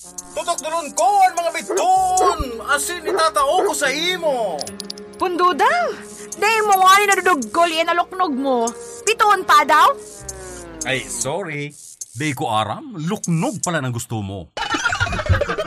Tutok dulon ko ang mga biton! Asin itatao ko sa imo! Pundo daw. Dahil mo nga ni nadudugol yan aloknog mo. Pitoon pa daw? Ay, sorry. Di ko aram, luknog pala ng gusto mo.